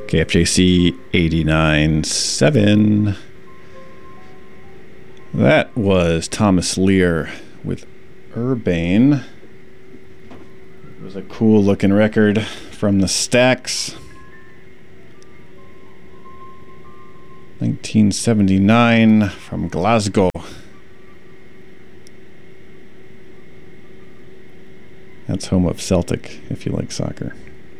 KFJC 89.7. That was Thomas Lear with Urbane. It was a cool looking record from the Stax. 1979 from Glasgow. That's home of Celtic, if you like soccer.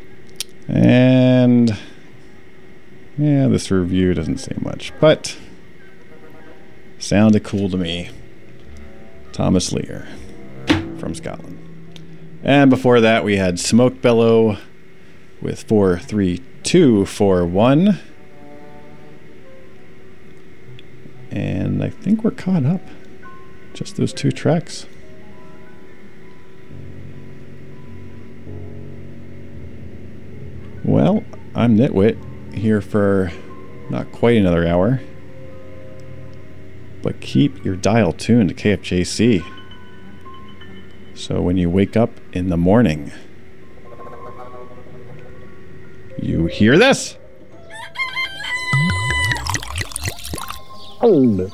And yeah, this review doesn't say much, but sounded cool to me. Thomas Lear from Scotland. And before that, we had Smoke Bellow with 43241. And I think we're caught up. Just those two tracks. Well, I'm Nitwit, here for not quite another hour. But keep your dial tuned to KFJC. So when you wake up in the morning, you hear this? Oh,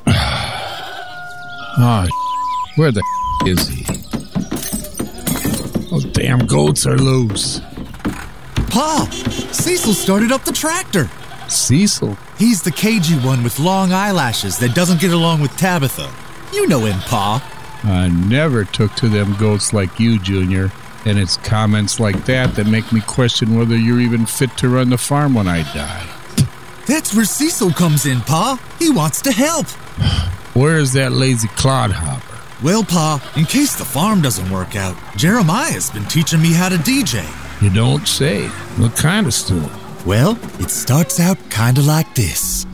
where the is he? Those damn goats are loose. Pa, Cecil started up the tractor. Cecil? He's the cagey one with long eyelashes that doesn't get along with Tabitha. You know him, Pa. I never took to them goats like you, Junior. And it's comments like that that make me question whether you're even fit to run the farm when I die. That's where Cecil comes in, Pa. He wants to help. Where is that lazy clodhopper? Well, Pa, in case the farm doesn't work out, Jeremiah's been teaching me how to DJ. You don't say. What kind of stuff? Well, it starts out kinda like this.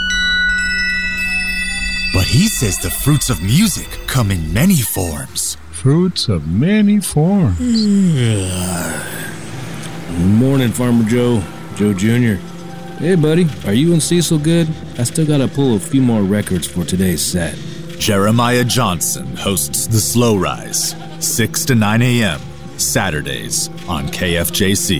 But he says the fruits of music come in many forms. Fruits of many forms. Morning, Farmer Joe. Joe Jr. Hey, buddy. Are you and Cecil good? I still gotta pull a few more records for today's set. Jeremiah Johnson hosts The Slow Rise, 6 to 9 a.m., Saturdays on KFJC.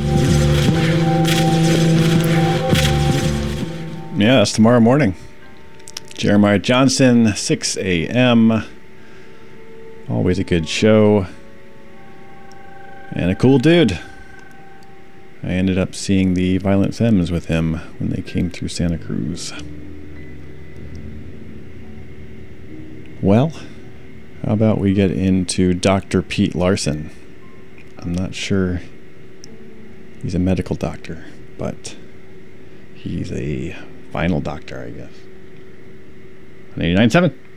Yeah, that's tomorrow morning. Jeremiah Johnson, 6 a.m. Always a good show. And a cool dude. I ended up seeing the Violent Femmes with him when they came through Santa Cruz. Well, how about we get into Dr. Pete Larson? I'm not sure he's a medical doctor, but he's a vinyl doctor, I guess. On 89.7.